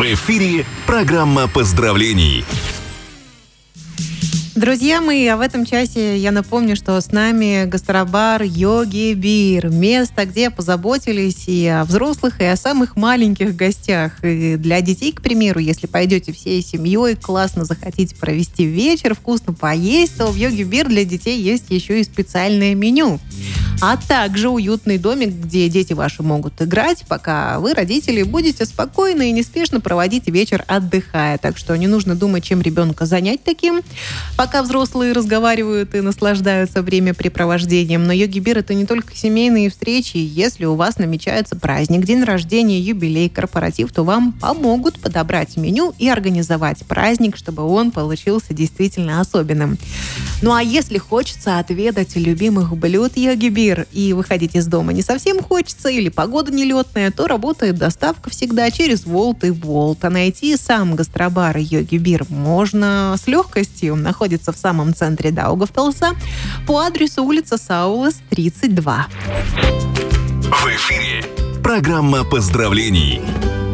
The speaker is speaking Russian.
В эфире программа поздравлений. Друзья мои, а в этом часе я напомню, что с нами гастробар Йоги Бир. Место, где позаботились и о взрослых, и о самых маленьких гостях. И для детей, к примеру, если пойдете всей семьей, классно захотите провести вечер, вкусно поесть, то в Йоги Бир для детей есть еще и специальное меню. А также уютный домик, где дети ваши могут играть, пока вы, родители, будете спокойно и неспешно проводить вечер, отдыхая. Так что не нужно думать, чем ребенка занять таким, пока взрослые разговаривают и наслаждаются времяпрепровождением. Но Йоги Бир — это не только семейные встречи. Если у вас намечается праздник, день рождения, юбилей, корпоратив, то вам помогут подобрать меню и организовать праздник, чтобы он получился действительно особенным. Ну а если хочется отведать любимых блюд Йоги Бир и выходить из дома не совсем хочется или погода нелетная, то работает доставка всегда через Wolt и Bolt. А найти сам гастробар Йоги Бир можно с легкостью. Находится в самом центре Даугавпилса по адресу улица Саулас, 32. В эфире программа поздравлений.